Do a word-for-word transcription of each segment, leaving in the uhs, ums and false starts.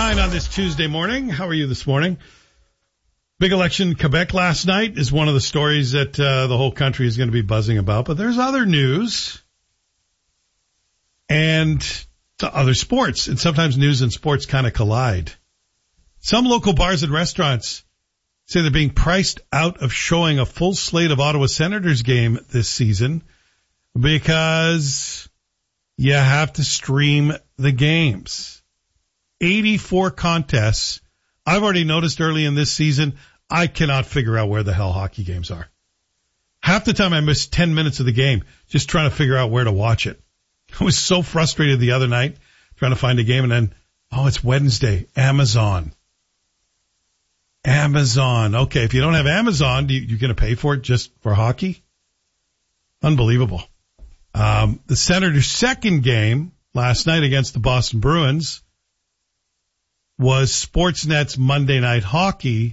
nine on this Tuesday morning. How are you this morning? Big election in Quebec last night is one of the stories that uh, the whole country is going to be buzzing about. But there's other news and other sports. And sometimes news and sports kind of collide. Some local bars and restaurants say they're being priced out of showing a full slate of Ottawa Senators game this season because you have to stream the games. eighty-four contests. I've already noticed early in this season, I cannot figure out where the hell hockey games are. Half the time I miss ten minutes of the game just trying to figure out where to watch it. I was so frustrated the other night trying to find a game, and then, oh, it's Wednesday. Amazon. Amazon. Okay, if you don't have Amazon, do you, you're going to pay for it just for hockey? Unbelievable. Um, the Senators' second game last night against the Boston Bruins was Sportsnet's Monday Night Hockey.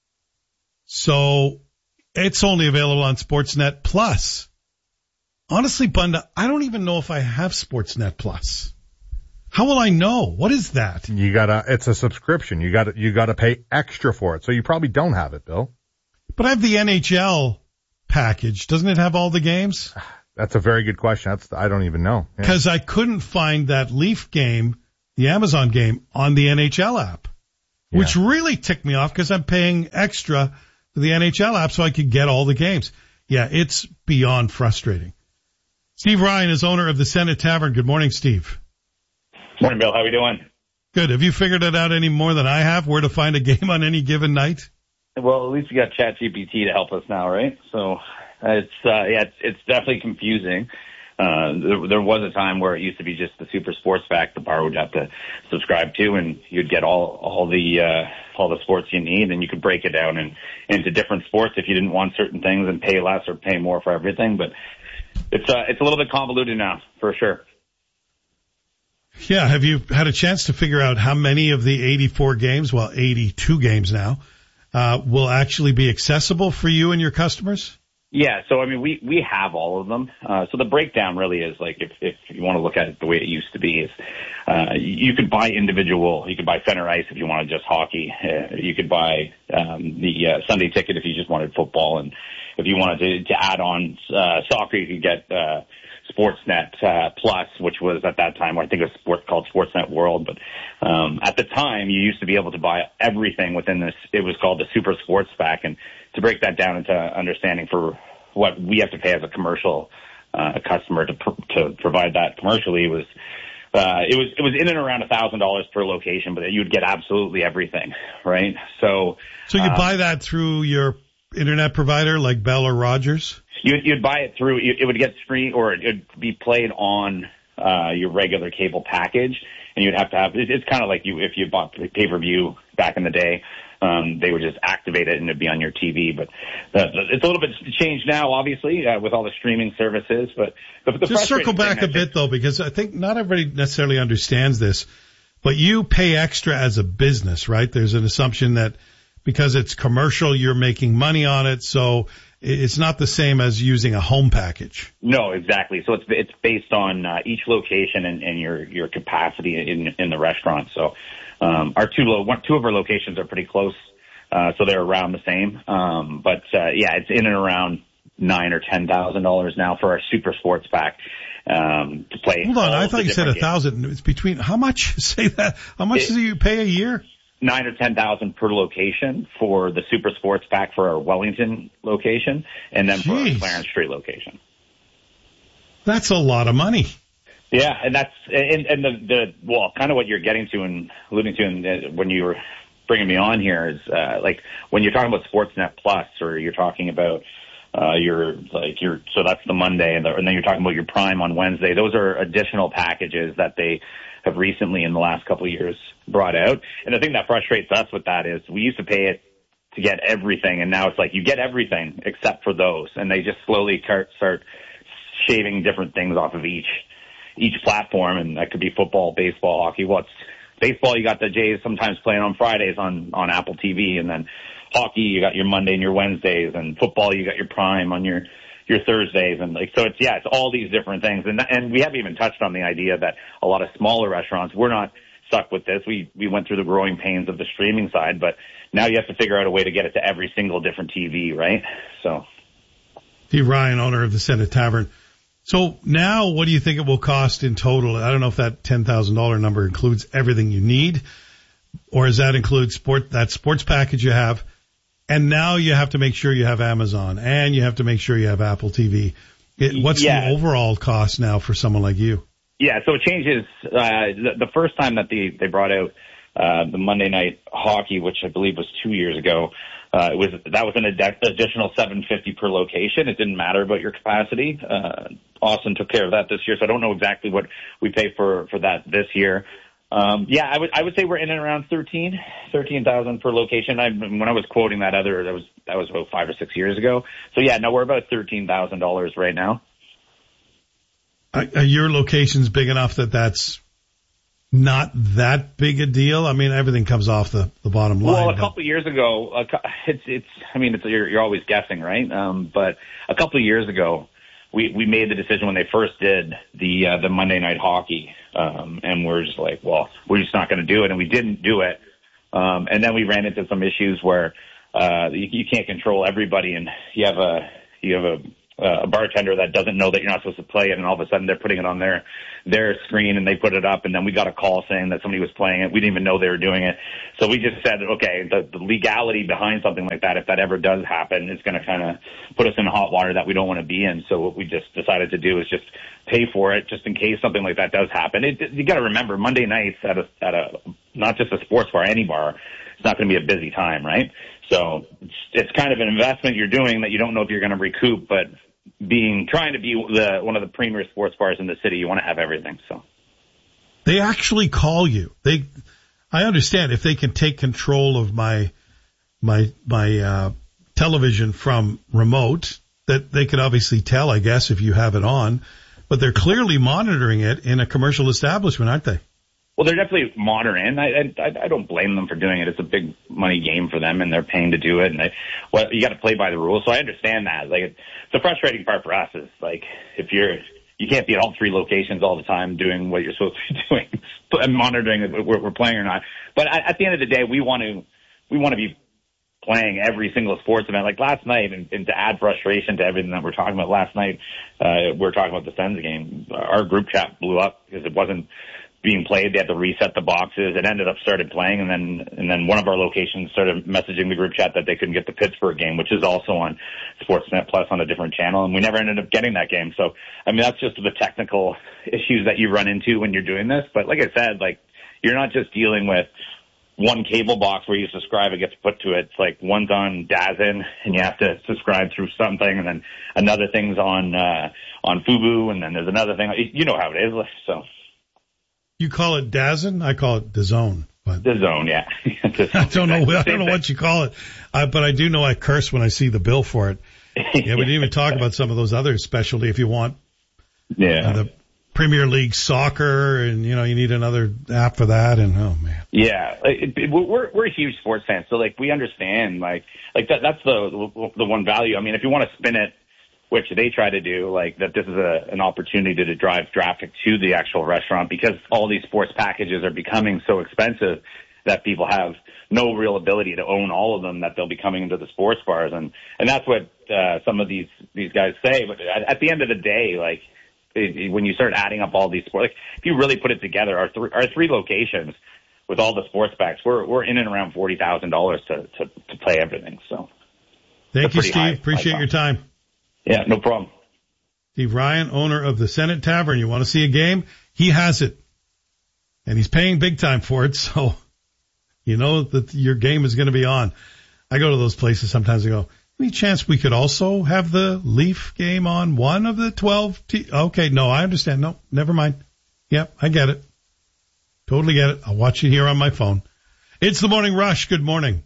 So it's only available on Sportsnet Plus. Honestly, Bunda, I don't even know if I have Sportsnet Plus. How will I know? What is that? You gotta, it's a subscription. You gotta, you gotta pay extra for it. So you probably don't have it, Bill. But I have the N H L package. Doesn't it have all the games? That's a very good question. That's, I don't even know. Because yeah. I couldn't find that Leaf game, the Amazon game, on the N H L app, yeah. which really ticked me off because I'm paying extra for the N H L app so I could get all the games. Yeah, it's beyond frustrating. Steve Ryan is owner of the Senate Tavern. Good morning, Steve. Morning, Bill. How are we doing? Good. Have you figured it out any more than I have, where to find a game on any given night? Well, at least we got ChatGPT to help us now, right? So it's uh, yeah, it's, it's definitely confusing. Uh, there, there was a time where it used to be just the Super Sports Pack the bar would have to subscribe to, and you'd get all all the uh, all the sports you need, and you could break it down in, into different sports if you didn't want certain things and pay less or pay more for everything. But it's uh, it's a little bit convoluted now, for sure. Yeah, have you had a chance to figure out how many of the eighty-four games, well, eighty-two games now, uh, will actually be accessible for you and your customers? Yeah, so I mean, we, we have all of them. Uh, so the breakdown really is like, if, if you want to look at it the way it used to be is, uh, you could buy individual, you could buy center ice if you wanted just hockey. Uh, you could buy, um, the, uh, Sunday ticket if you just wanted football. And if you wanted to, to add on, uh, soccer, you could get, uh, Sportsnet, uh, Plus, which was at that time, I think it was sport, called Sportsnet World. But, um, at the time, you used to be able to buy everything within this. It was called the Super Sports Pack. And to break that down into understanding for what we have to pay as a commercial, uh, customer to, pr- to provide that commercially was, uh, it was, it was in and around a thousand dollars per location, but you'd get absolutely everything, right? So, so you um, buy that through your internet provider like Bell or Rogers? You'd, you'd buy it through, it would get screen, or it'd be played on, uh, your regular cable package, and you'd have to have, it's kind of like you, if you bought pay-per-view back in the day, um, they would just activate it and it'd be on your T V, but uh, it's a little bit changed now, obviously, uh, with all the streaming services, but the, the just circle back a bit though, because I think not everybody necessarily understands this, but you pay extra as a business, right? There's an assumption that because it's commercial, you're making money on it, so it's not the same as using a home package. No, exactly. So it's it's based on uh, each location and, and your your capacity in in the restaurant. So um, our two lo- one, two of our locations are pretty close, uh, so they're around the same. Um, but uh, yeah, it's in and around nine or ten thousand dollars now for our Super Sports Pack um, to play. Hold on, I thought you said a thousand. It's between how much? Say that. How much it, do you pay a year? Nine or ten thousand per location for the Super Sports Pack for our Wellington location, and then Jeez. for our Clarence Street location. That's a lot of money. Yeah, and that's and, and the the well, kind of what you're getting to and alluding to, in, when you were bringing me on here is uh, like when you're talking about Sportsnet Plus, or you're talking about uh, your like your so that's the Monday, and, the, and then you're talking about your Prime on Wednesday. Those are additional packages that they have recently in the last couple of years brought out. And the thing that frustrates us with that is we used to pay it to get everything, and now it's like you get everything except for those, and they just slowly start shaving different things off of each each platform, and that could be football, baseball, hockey. Well, it's baseball, you got the Jays sometimes playing on Fridays on, on Apple T V, and then hockey, you got your Monday and your Wednesdays, and football, you got your Prime on your your Thursdays, and like so it's yeah, it's all these different things, and and we haven't even touched on the idea that a lot of smaller restaurants, we're not suck with this. We, we went through the growing pains of the streaming side, but now you have to figure out a way to get it to every single different T V, right? So. Steve Ryan, owner of the Senate Tavern. So now what do you think it will cost in total? I don't know if that ten thousand dollars number includes everything you need, or does that include sport, that sports package you have? And now you have to make sure you have Amazon, and you have to make sure you have Apple T V. It, what's yeah. the overall cost now for someone like you? Yeah, so it changes. Uh, the, the first time that they, they brought out uh, the Monday Night Hockey, which I believe was two years ago, uh, it was that was an ad- additional seven hundred fifty dollars per location. It didn't matter about your capacity. Uh, Austin took care of that this year, so I don't know exactly what we pay for, for that this year. Um, yeah, I would I would say we're in and around thirteen thirteen thousand per location. I, when I was quoting that other, that was that was about five or six years ago. So yeah, no, we're about thirteen thousand dollars right now. Are your locations big enough that that's not that big a deal? I mean, everything comes off the, the bottom line. Well, a couple of years ago, it's it's. I mean, it's you're, you're always guessing, right? Um, but a couple of years ago, we we made the decision when they first did the uh, the Monday Night Hockey, um, and we're just like, well, we're just not going to do it, and we didn't do it. Um, and then we ran into some issues where uh, you, you can't control everybody, and you have a you have a Uh, a bartender that doesn't know that you're not supposed to play it, and all of a sudden they're putting it on their their screen, and they put it up, and then we got a call saying that somebody was playing it. We didn't even know they were doing it. So we just said, okay, the, the legality behind something like that, if that ever does happen, is going to kind of put us in hot water that we don't want to be in. So what we just decided to do is just pay for it, just in case something like that does happen. It, you got to remember, Monday nights at a at a not just a sports bar, any bar, it's not going to be a busy time, right? So it's, it's kind of an investment you're doing that you don't know if you're going to recoup, but being trying to be the one of the premier sports bars in the city, you want to have everything. So they actually call you. They, I understand if they can take control of my my my uh, television from remote, that they could obviously tell, I guess, if you have it on. But they're clearly monitoring it in a commercial establishment, aren't they? Well, they're definitely monitoring. I, I I don't blame them for doing it. It's a big money game for them, and they're paying to do it. And I, well, you got to play by the rules. So I understand that. Like, the frustrating part for us is like if you're you can't be at all three locations all the time doing what you're supposed to be doing and monitoring if we're, we're playing or not. But at, at the end of the day, we want to we want to be playing every single sports event. Like last night, and, and to add frustration to everything that we're talking about last night, uh, we we're talking about the Sens game. Our group chat blew up because it wasn't being played. They had to reset the boxes. It ended up started playing, and then and then one of our locations started messaging the group chat that they couldn't get the Pittsburgh game, which is also on Sportsnet Plus on a different channel, and we never ended up getting that game. So, I mean, that's just the technical issues that you run into when you're doing this. But like I said, like you're not just dealing with one cable box where you subscribe, it gets put to it. It's like one's on DAZN, and you have to subscribe through something, and then another thing's on uh, on Fubo, and then there's another thing. You know how it is, so. You call it DAZN? I call it DAZN. But DAZN, yeah. I don't know. I don't know what you call it, I, but I do know I curse when I see the bill for it. Yeah, we didn't even talk about some of those other specialty. If you want, yeah, uh, the Premier League soccer, and you know, you need another app for that. And oh man, yeah, it, it, we're we're huge sports fans, so like we understand, like like that. That's the the one value. I mean, if you want to spin it, which they try to do, like that this is a, an opportunity to drive traffic to the actual restaurant, because all these sports packages are becoming so expensive that people have no real ability to own all of them, that they'll be coming into the sports bars. And, and that's what uh, some of these, these guys say. But at, at the end of the day, like it, it, when you start adding up all these sports, like if you really put it together, our, th- our three locations with all the sports packs, we're, we're in and around forty thousand dollars to, to, to play everything. So thank you, Steve. High, Appreciate high your time. Yeah, no problem. Steve Ryan, owner of the Senate Tavern. You want to see a game? He has it. And he's paying big time for it, so you know that your game is going to be on. I go to those places sometimes and go, any chance we could also have the Leaf game on one of the twelve? T- okay, no, I understand. No, never mind. Yep, I get it. Totally get it. I'll watch it here on my phone. It's the Morning Rush. Good morning.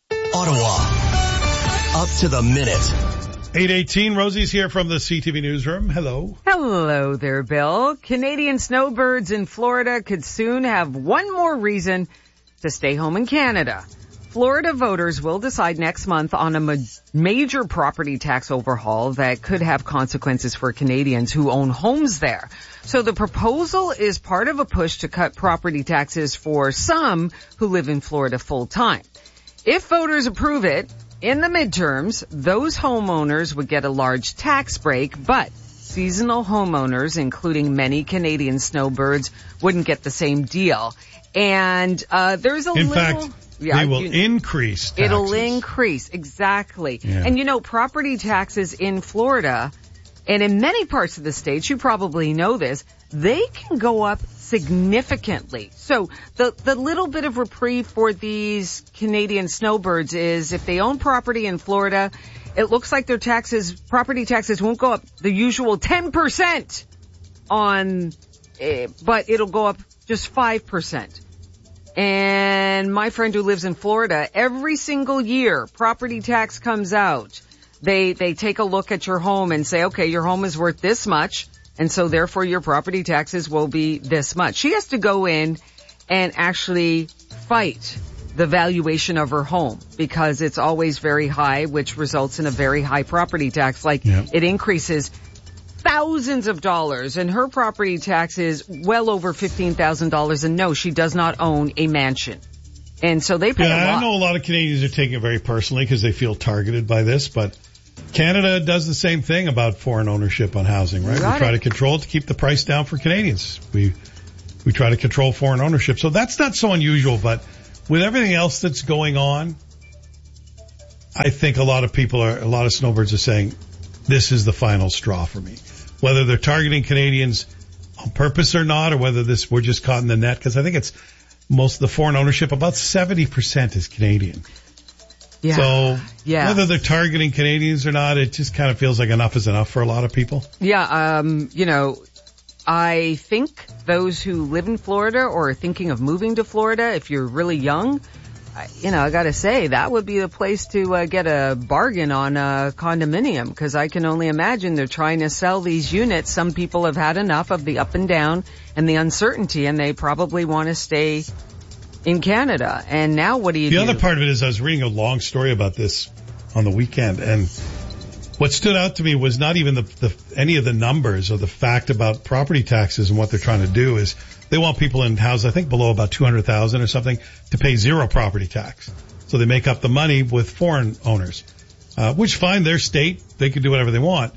Ottawa. Up to the minute. eight eighteen, Rosie's here from the C T V Newsroom. Hello. Hello there, Bill. Canadian snowbirds in Florida could soon have one more reason to stay home in Canada. Florida voters will decide next month on a ma- major property tax overhaul that could have consequences for Canadians who own homes there. So the proposal is part of a push to cut property taxes for some who live in Florida full time. If voters approve it, in the midterms, those homeowners would get a large tax break, but seasonal homeowners, including many Canadian snowbirds, wouldn't get the same deal. And uh there's a In little... fact, yeah, they will you, increase taxes. It'll increase, exactly. Yeah. And you know, property taxes in Florida and in many parts of the state, you probably know this, they can go up significantly. So the the little bit of reprieve for these Canadian snowbirds is if they own property in Florida, it looks like their taxes, property taxes won't go up the usual ten percent on, uh, but it'll go up just five percent. And my friend who lives in Florida, every single year, property tax comes out. They, they take a look at your home and say, okay, your home is worth this much. And so therefore your property taxes will be this much. She has to go in and actually fight the valuation of her home because it's always very high, which results in a very high property tax. Like yeah. It increases thousands of dollars, and her property tax is well over fifteen thousand dollars. And no, she does not own a mansion. And so they pay yeah, a lot. I know a lot of Canadians are taking it very personally because they feel targeted by this, but Canada does the same thing about foreign ownership on housing, right? We try it. to control it to keep the price down for Canadians. We, we try to control foreign ownership. So that's not so unusual, but with everything else that's going on, I think a lot of people are, a lot of snowbirds are saying, this is the final straw for me. Whether they're targeting Canadians on purpose or not, or whether this, we're just caught in the net, because I think it's most of the foreign ownership, about seventy percent is Canadian. Yeah. So yeah. whether they're targeting Canadians or not, it just kind of feels like enough is enough for a lot of people. Yeah, um, you know, I think those who live in Florida or are thinking of moving to Florida, if you're really young, I, you know, I gotta say, that would be the place to uh, get a bargain on a condominium, because I can only imagine they're trying to sell these units. Some people have had enough of the up and down and the uncertainty, and they probably want to stay in Canada. And now what do you the do? The other part of it is I was reading a long story about this on the weekend, and what stood out to me was not even the, the any of the numbers or the fact about property taxes and what they're trying to do is they want people in houses, I think below about two hundred thousand or something, to pay zero property tax. So they make up the money with foreign owners, uh, which fine, their state, they can do whatever they want.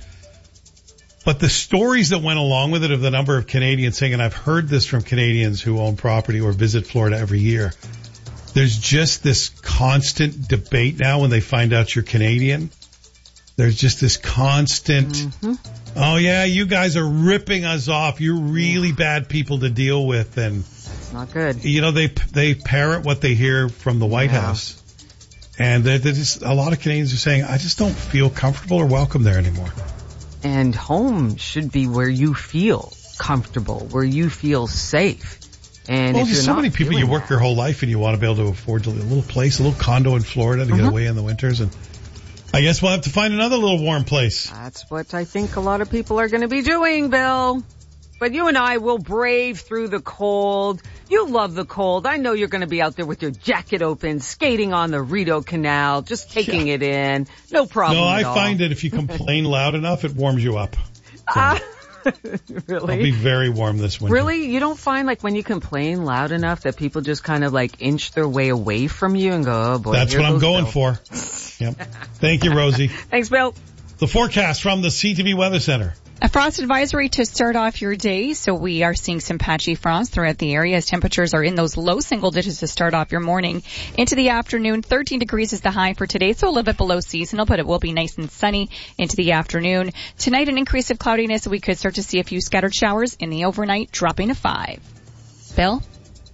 But the stories that went along with it of the number of Canadians saying, and I've heard this from Canadians who own property or visit Florida every year, there's just this constant debate now when they find out you're Canadian. There's just this constant, mm-hmm. oh yeah, you guys are ripping us off. You're really bad people to deal with. And it's not good. You know, they, they parrot what they hear from the White yeah. House. And they're, they're just, a lot of Canadians are saying, I just don't feel comfortable or welcome there anymore. And home should be where you feel comfortable, where you feel safe. And well, if you're there's so not many people, you work that, your whole life and you want to be able to afford a little place, a little condo in Florida to mm-hmm. get away in the winters. And I guess we'll have to find another little warm place. That's what I think a lot of people are going to be doing, Bill. But you and I will brave through the cold. You love the cold. I know you're going to be out there with your jacket open, skating on the Rideau Canal, just taking yeah. it in. No problem No, at I all. find that if you complain loud enough, it warms you up. So uh, really? I'll be very warm this winter. Really? You don't find like when you complain loud enough that people just kind of like inch their way away from you and go, oh boy. That's what I'm going Bill. for. Yep. Thank you, Rosie. Thanks, Bill. The forecast from the C T V Weather Center. A frost advisory to start off your day, so we are seeing some patchy frost throughout the area as temperatures are in those low single digits to start off your morning. Into the afternoon, thirteen degrees is the high for today, so a little bit below seasonal, but it will be nice and sunny into the afternoon. Tonight, an increase of cloudiness, we could start to see a few scattered showers in the overnight, dropping to five. Bill?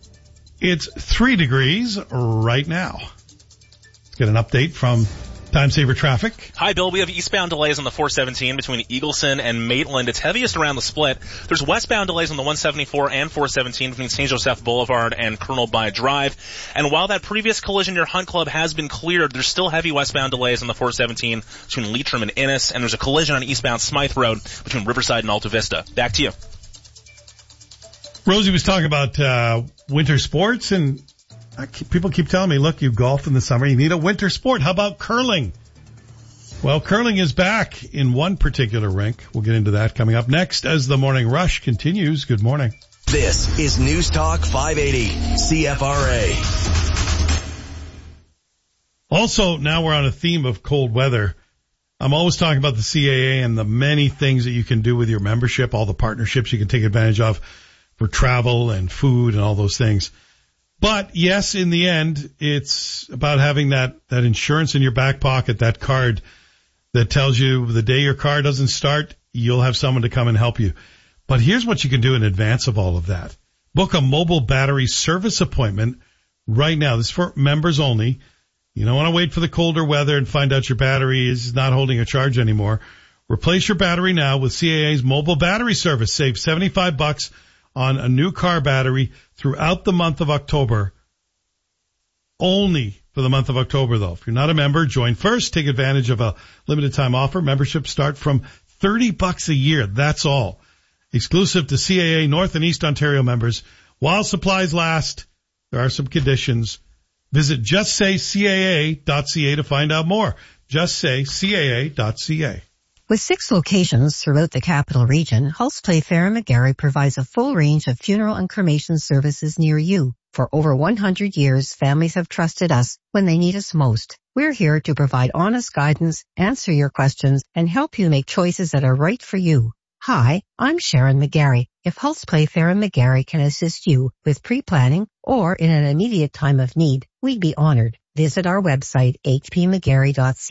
It's three degrees right now. Let's get an update from Time Saver Traffic. Hi, Bill. We have eastbound delays on the four seventeen between Eagleson and Maitland. It's heaviest around the split. There's westbound delays on the one seventy-four and four seventeen between Saint Joseph Boulevard and Colonel By Drive. And while that previous collision near Hunt Club has been cleared, there's still heavy westbound delays on the four seventeen between Leitrim and Innis. And there's a collision on eastbound Smythe Road between Riverside and Alta Vista. Back to you. Rosie was talking about uh winter sports, and I keep, people keep telling me, look, you golf in the summer, you need a winter sport. How about curling? Well, curling is back in one particular rink. We'll get into that coming up next as the morning rush continues. Good morning. This is News Talk five eighty C F R A. Also, now we're on a theme of cold weather. I'm always talking about the C A A and the many things that you can do with your membership, all the partnerships you can take advantage of for travel and food and all those things. But yes, in the end, it's about having that, that insurance in your back pocket, that card that tells you the day your car doesn't start, you'll have someone to come and help you. But here's what you can do in advance of all of that. Book a mobile battery service appointment right now. This is for members only. You don't want to wait for the colder weather and find out your battery is not holding a charge anymore. Replace your battery now with C A A's mobile battery service. Save seventy-five bucks on a new car battery throughout the month of October. Only for the month of October, though. If you're not a member, join first. Take advantage of a limited time offer. Memberships start from thirty bucks a year. That's all. Exclusive to C A A North and East Ontario members. While supplies last, there are some conditions. Visit just say C A A dot C A to find out more. just say C A A dot C A. With six locations throughout the capital region, Hulse Playfair and McGarry provides a full range of funeral and cremation services near you. For over one hundred years, families have trusted us when they need us most. We're here to provide honest guidance, answer your questions, and help you make choices that are right for you. Hi, I'm Sharon McGarry. If Hulse Playfair and McGarry can assist you with pre-planning or in an immediate time of need, we'd be honored. Visit our website, h p mcgarry dot c a.